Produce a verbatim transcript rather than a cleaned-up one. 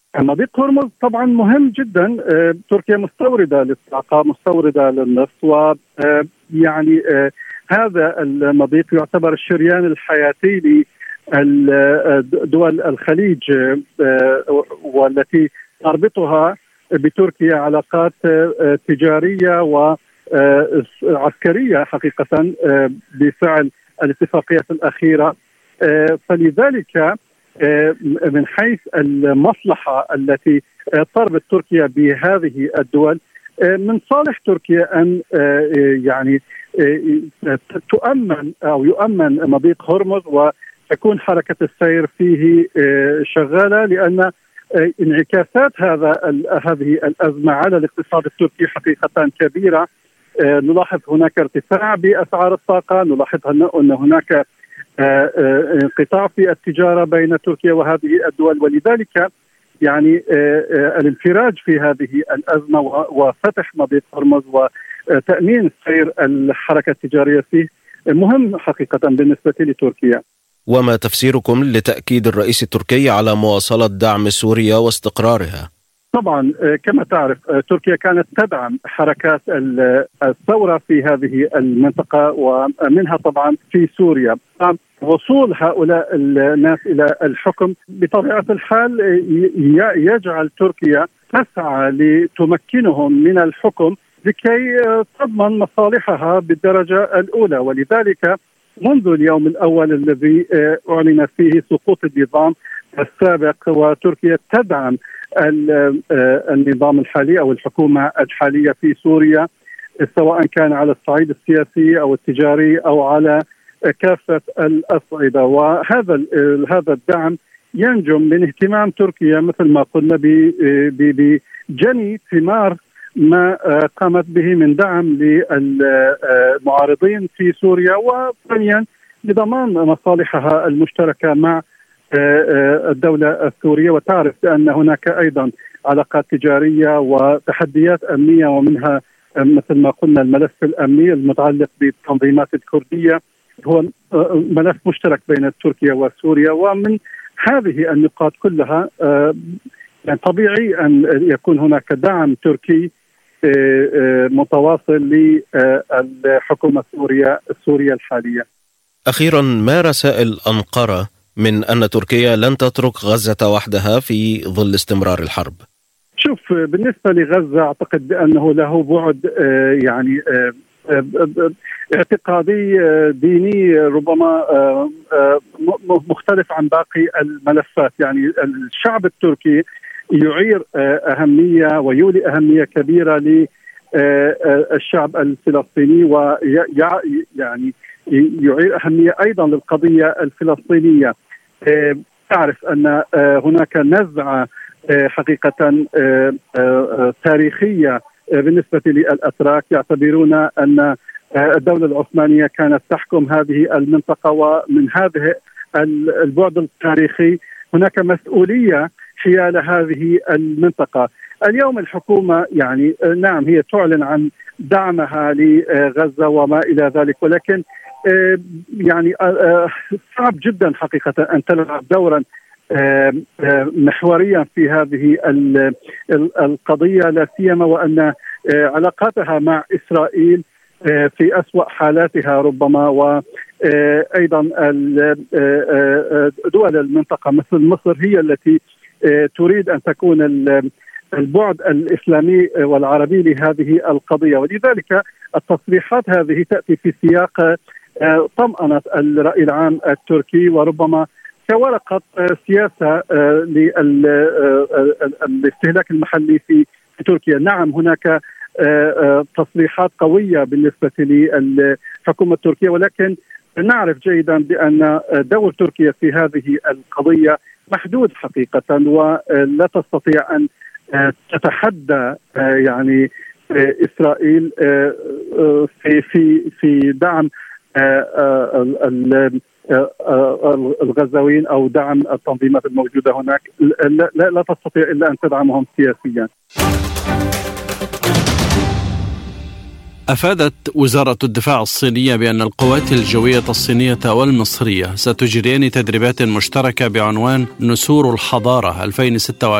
مضيق هرمز طبعا مهم جدا. تركيا مستوردة للطاقة، مستوردة للنفط، ويعني هذا المضيق يعتبر الشريان الحياتي لدول الخليج، والتي تربطها بتركيا علاقات تجارية وعسكرية حقيقة بفعل الاتفاقيات الأخيرة. فلذلك من حيث المصلحة التي تربط تركيا بهذه الدول، من صالح تركيا أن يعني تؤمن أو يؤمن مضيق هرمز وتكون حركة السير فيه شغالة، لأن انعكاسات هذا هذه الأزمة على الاقتصاد التركي حقيقة كبيرة. نلاحظ هناك ارتفاع بأسعار الطاقة، نلاحظ أن هناك انقطاع في التجارة بين تركيا وهذه الدول، ولذلك يعني الانفراج في هذه الأزمة وفتح مضيق هرمز وتأمين سير الحركة التجارية فيه مهم حقيقة بالنسبة لتركيا. وما تفسيركم لتأكيد الرئيس التركي على مواصلة دعم سوريا واستقرارها؟ طبعا كما تعرف تركيا كانت تدعم حركات الثورة في هذه المنطقة ومنها طبعا في سوريا. وصول هؤلاء الناس إلى الحكم بطبيعة الحال يجعل تركيا تسعى لتمكنهم من الحكم لكي تضمن مصالحها بالدرجة الأولى. ولذلك منذ اليوم الأول الذي أعلن فيه سقوط النظام السابق وتركيا تدعم النظام الحالي أو الحكومة الحالية في سوريا، سواء كان على الصعيد السياسي أو التجاري أو على كافة الأصعدة. وهذا هذا الدعم ينجم من اهتمام تركيا مثل ما قلنا بجني ثمار ما قامت به من دعم للمعارضين في سوريا، وثانيا لضمان مصالحها المشتركة مع الدولة السورية. وتعرف بأن هناك أيضا علاقات تجارية وتحديات أمنية، ومنها مثل ما قلنا الملف الأمني المتعلق بالتنظيمات الكردية، هو ملف مشترك بين تركيا وسوريا. ومن هذه النقاط كلها يعني طبيعي أن يكون هناك دعم تركي متواصل للحكومة السورية السورية الحالية. أخيرا، ما رسائل أنقرة من أن تركيا لن تترك غزة وحدها في ظل استمرار الحرب؟ شوف، بالنسبة لغزة أعتقد بأنه له بعد يعني اعتقادي ديني ربما مختلف عن باقي الملفات. يعني الشعب التركي يعير أهمية ويولي أهمية كبيرة للشعب الفلسطيني، ويعني يعير أهمية أيضا للقضية الفلسطينية. تعرف أن هناك نزعة حقيقة تاريخية بالنسبة للأتراك، يعتبرون أن الدولة العثمانية كانت تحكم هذه المنطقة، ومن هذه البعد التاريخي هناك مسؤولية حيال هذه المنطقة. اليوم الحكومة يعني نعم هي تعلن عن دعمها لغزة وما إلى ذلك، ولكن يعني صعب جدا حقيقة أن تلعب دورا محوريا في هذه القضية، لا سيما وأن علاقاتها مع إسرائيل في أسوأ حالاتها ربما، وأيضا دول المنطقة مثل مصر هي التي تريد أن تكون البعد الإسلامي والعربي لهذه القضية. ولذلك التصريحات هذه تأتي في سياق طمأنة الرأي العام التركي، وربما كورقة سياسة للاستهلاك المحلي في تركيا. نعم هناك تصريحات قوية بالنسبة للحكومة التركية، ولكن نعرف جيدا بأن دور تركيا في هذه القضية محدود حقيقة، ولا تستطيع أن تتحدى يعني إسرائيل في في في دعم الغزاويين أو دعم التنظيمات الموجودة هناك. لا, لا تستطيع إلا أن تدعمهم سياسيا. أفادت وزارة الدفاع الصينية بأن القوات الجوية الصينية والمصرية ستجريان تدريبات مشتركة بعنوان نسور الحضارة ألفين وستة وعشرين